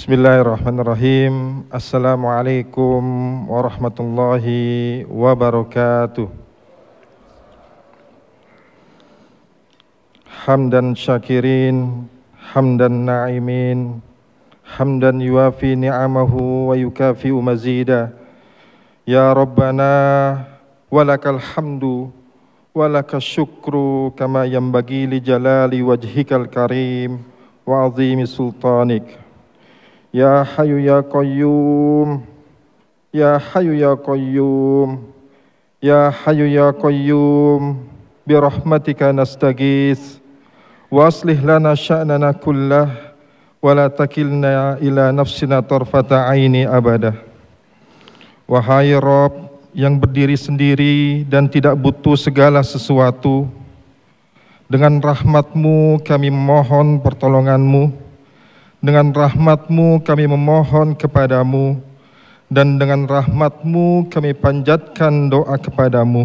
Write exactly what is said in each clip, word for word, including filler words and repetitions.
Bismillahirrahmanirrahim. Assalamualaikum warahmatullahi wabarakatuh. Hamdan syakirin, hamdan na'imin, hamdan yuafi ni'amahu wa yukafi'u mazida. Ya Rabbana walakal hamdu walakal syukru kama yanbaghi li jalali wajhikal karim wa azimi sultanik. Ya Hayyu Ya Qayyum, Ya Hayyu Ya Qayyum, Ya Hayyu Ya Qayyum, birahmatika nastaghits, wa aslih lana sya'nana kullah, wa la takilna ila nafsina tarfata aini abada. Wahai Rabb yang berdiri sendiri dan tidak butuh segala sesuatu, dengan rahmat-Mu kami memohon pertolongan-Mu. Dengan rahmat-Mu kami memohon kepadamu, dan dengan rahmat-Mu kami panjatkan doa kepadamu.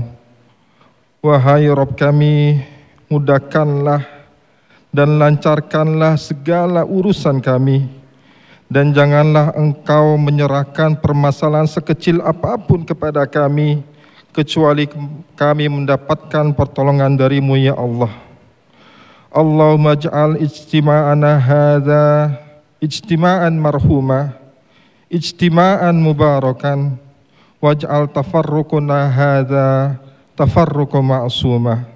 Wahai Rabb kami, mudahkanlah dan lancarkanlah segala urusan kami, dan janganlah Engkau menyerahkan permasalahan sekecil apapun kepada kami, kecuali kami mendapatkan pertolongan dari-Mu ya Allah. Allahumma ij'al ijtima'ana hadza ijtima'an marhumah, ijtima'an mubarakan, waj'al tafarruquna hadza tafarruqan ma'sumah.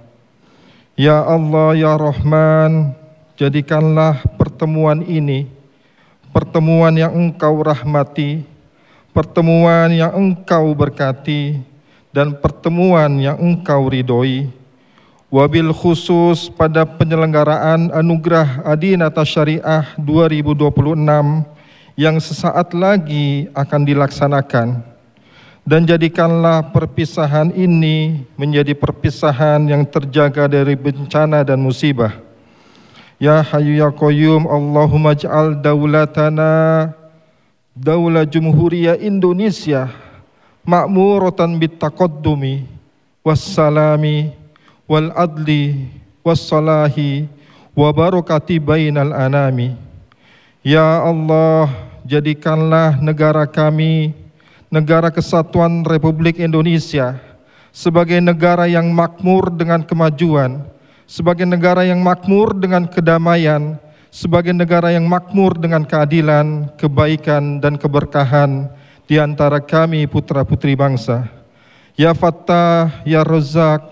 Ya Allah ya Rahman, jadikanlah pertemuan ini pertemuan yang Engkau rahmati, pertemuan yang Engkau berkati, dan pertemuan yang Engkau ridhoi. Wabil khusus pada penyelenggaraan Anugerah Adinata Syariah dua ribu dua puluh enam yang sesaat lagi akan dilaksanakan, dan jadikanlah perpisahan ini menjadi perpisahan yang terjaga dari bencana dan musibah. Ya Hayyu Ya Qayyum, Allahumma ij'al daulatana daulah Jumhuriyah Indonesia ma'muratan bittaqaddumi wassalami wal adli wassalahi wa barakati bainal anami. Ya Allah, jadikanlah negara kami, negara kesatuan Republik Indonesia, sebagai negara yang makmur dengan kemajuan, sebagai negara yang makmur dengan kedamaian, sebagai negara yang makmur dengan keadilan, kebaikan dan keberkahan di antara kami putra-putri bangsa. Ya Fattah, Ya Razzaq,